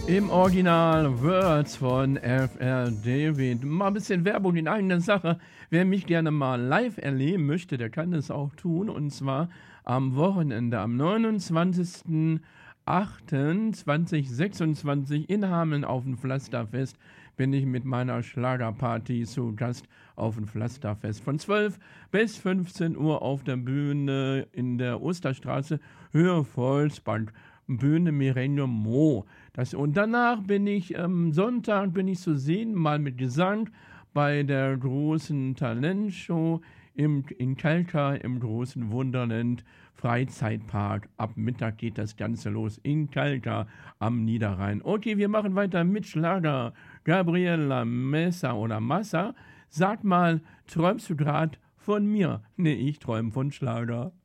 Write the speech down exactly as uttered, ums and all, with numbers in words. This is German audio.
Im Original Words von F R David. Mal ein bisschen Werbung in eigener Sache. Wer mich gerne mal live erleben möchte, der kann das auch tun. Und zwar am Wochenende, am neunundzwanzigsten achten zweitausendsechsundzwanzig in Hameln auf dem Pflasterfest bin ich mit meiner Schlagerparty zu Gast auf dem Pflasterfest. Von zwölf bis fünfzehn Uhr auf der Bühne in der Osterstraße, Höhe Volksbank. Bühne Mireille Mo. Das, und danach bin ich, am ähm, Sonntag bin ich zu sehen, mal mit Gesang bei der großen Talentshow im, in Kalka im großen Wunderland Freizeitpark. Ab Mittag geht das Ganze los in Kalka am Niederrhein. Okay, wir machen weiter mit Schlager. Gabriela Messa oder Massa, sag mal, träumst du grad von mir? Nee, ich träum von Schlager.